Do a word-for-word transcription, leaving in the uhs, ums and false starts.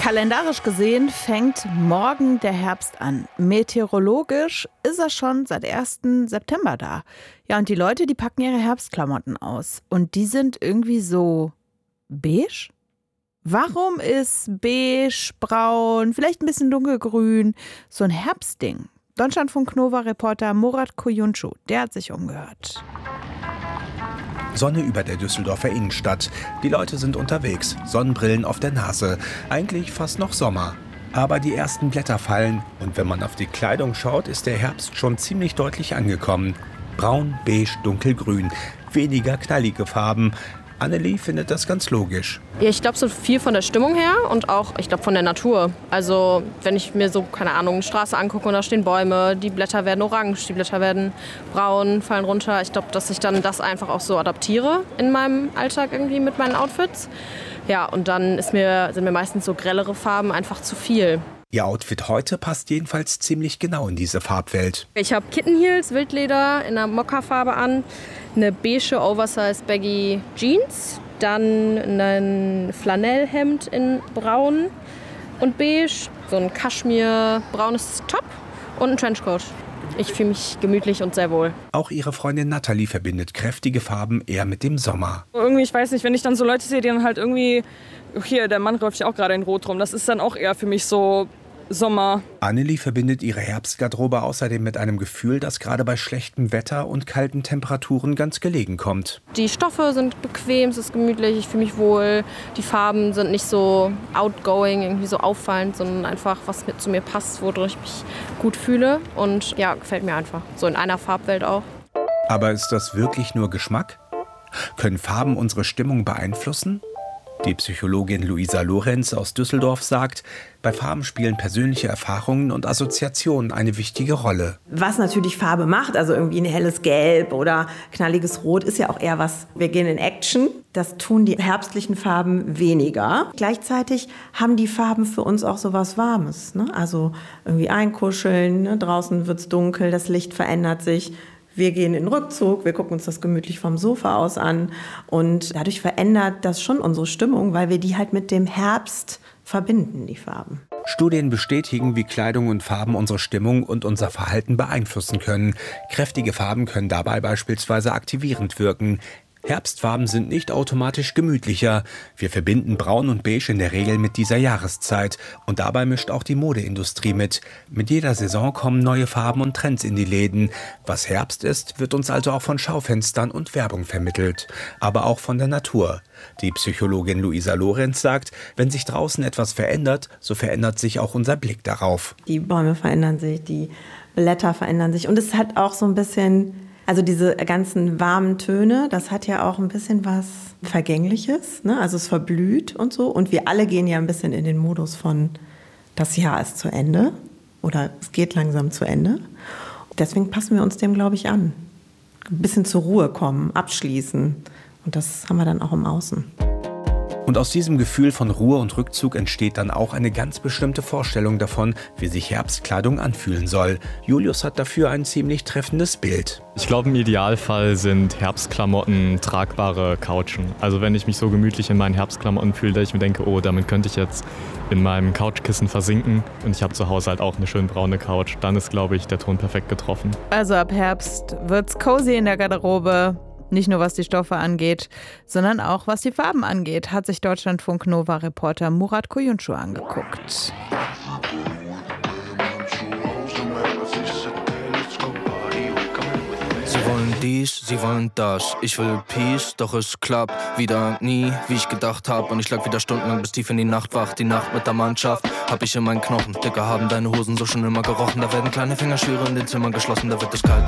Kalendarisch gesehen fängt morgen der Herbst an. Meteorologisch ist er schon seit ersten September da. Ja, und die Leute, die packen ihre Herbstklamotten aus. Und die sind irgendwie so beige? Warum ist beige, braun, vielleicht ein bisschen dunkelgrün so ein Herbstding? Deutschlandfunk-Nova-Reporter Murat Kuyuncu, der hat sich umgehört. Sonne über der Düsseldorfer Innenstadt. Die Leute sind unterwegs, Sonnenbrillen auf der Nase. Eigentlich fast noch Sommer. Aber die ersten Blätter fallen und wenn man auf die Kleidung schaut, ist der Herbst schon ziemlich deutlich angekommen. Braun, beige, dunkelgrün. Weniger knallige Farben. Annelie findet das ganz logisch. Ja, ich glaube, so viel von der Stimmung her und auch, ich glaube, von der Natur. Also, wenn ich mir so, keine Ahnung, eine Straße angucke und da stehen Bäume, die Blätter werden orange, die Blätter werden braun, fallen runter. Ich glaube, dass ich dann das einfach auch so adaptiere in meinem Alltag irgendwie mit meinen Outfits. Ja, und dann ist mir, sind mir meistens so grellere Farben einfach zu viel. Ihr Outfit heute passt jedenfalls ziemlich genau in diese Farbwelt. Ich habe Kittenheels, Wildleder in einer Mokka-Farbe an, eine beige Oversize Baggy Jeans, dann ein Flanellhemd in braun und beige, so ein Kaschmir-braunes Top und ein Trenchcoat. Ich fühle mich gemütlich und sehr wohl. Auch ihre Freundin Nathalie verbindet kräftige Farben eher mit dem Sommer. Irgendwie, ich weiß nicht, wenn ich dann so Leute sehe, die dann halt irgendwie, hier, der Mann läuft ja auch gerade in Rot rum, das ist dann auch eher für mich so Sommer. Annelie verbindet ihre Herbstgarderobe außerdem mit einem Gefühl, das gerade bei schlechtem Wetter und kalten Temperaturen ganz gelegen kommt. Die Stoffe sind bequem, es ist gemütlich, ich fühle mich wohl. Die Farben sind nicht so outgoing, irgendwie so auffallend, sondern einfach, was mit zu mir passt, wodurch ich mich gut fühle. Und ja, gefällt mir einfach. So in einer Farbwelt auch. Aber ist das wirklich nur Geschmack? Können Farben unsere Stimmung beeinflussen? Die Psychologin Luisa Lorenz aus Düsseldorf sagt, bei Farben spielen persönliche Erfahrungen und Assoziationen eine wichtige Rolle. Was natürlich Farbe macht, also irgendwie ein helles Gelb oder knalliges Rot, ist ja auch eher was, wir gehen in Action. Das tun die herbstlichen Farben weniger. Gleichzeitig haben die Farben für uns auch so was Warmes, ne? Also irgendwie einkuscheln, ne? Draußen wird's dunkel, das Licht verändert sich. Wir gehen in den Rückzug, wir gucken uns das gemütlich vom Sofa aus an und dadurch verändert das schon unsere Stimmung, weil wir die halt mit dem Herbst verbinden, die Farben. Studien bestätigen, wie Kleidung und Farben unsere Stimmung und unser Verhalten beeinflussen können. Kräftige Farben können dabei beispielsweise aktivierend wirken. Herbstfarben sind nicht automatisch gemütlicher. Wir verbinden Braun und Beige in der Regel mit dieser Jahreszeit. Und dabei mischt auch die Modeindustrie mit. Mit jeder Saison kommen neue Farben und Trends in die Läden. Was Herbst ist, wird uns also auch von Schaufenstern und Werbung vermittelt. Aber auch von der Natur. Die Psychologin Luisa Lorenz sagt, wenn sich draußen etwas verändert, so verändert sich auch unser Blick darauf. Die Bäume verändern sich, die Blätter verändern sich. Und es hat auch so ein bisschen... Also diese ganzen warmen Töne, das hat ja auch ein bisschen was Vergängliches, ne? Also es verblüht und so. Und wir alle gehen ja ein bisschen in den Modus von, das Jahr ist zu Ende oder es geht langsam zu Ende. Deswegen passen wir uns dem, glaube ich, an. Ein bisschen zur Ruhe kommen, abschließen. Und das haben wir dann auch im Außen. Und aus diesem Gefühl von Ruhe und Rückzug entsteht dann auch eine ganz bestimmte Vorstellung davon, wie sich Herbstkleidung anfühlen soll. Julius hat dafür ein ziemlich treffendes Bild. Ich glaube, im Idealfall sind Herbstklamotten tragbare Couchen. Also wenn ich mich so gemütlich in meinen Herbstklamotten fühle, dass ich mir denke, oh, damit könnte ich jetzt in meinem Couchkissen versinken und ich habe zu Hause halt auch eine schön braune Couch, dann ist, glaube ich, der Ton perfekt getroffen. Also ab Herbst wird's cozy in der Garderobe. Nicht nur was die Stoffe angeht, sondern auch was die Farben angeht, hat sich Deutschlandfunk-Nova-Reporter Murat Kuyuncu angeguckt. Sie wollen dies, sie wollen das. Ich will Peace, doch es klappt wieder nie, wie ich gedacht hab. Und ich lag wieder stundenlang bis tief in die Nacht wach. Die Nacht mit der Mannschaft hab ich in meinen Knochen. Dicker, haben deine Hosen so schon immer gerochen. Da werden kleine Fingerschwüre in den Zimmern geschlossen, da wird es kalt.